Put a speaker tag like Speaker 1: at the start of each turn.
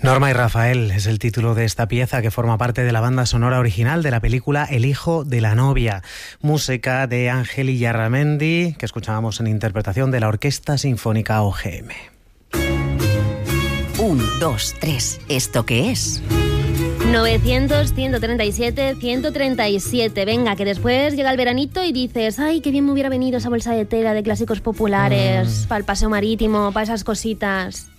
Speaker 1: Norma y Rafael es el título de esta pieza que forma parte de la banda sonora original de la película El hijo de la novia. Música de Ángel Illarramendi, que escuchábamos en interpretación de la Orquesta Sinfónica OGM.
Speaker 2: 1, 2, 3. ¿Esto qué es?
Speaker 3: 900-137-137. Venga, que después llega el veranito y dices, ay, qué bien me hubiera venido esa bolsa de tela de clásicos populares para el paseo marítimo, para esas cositas.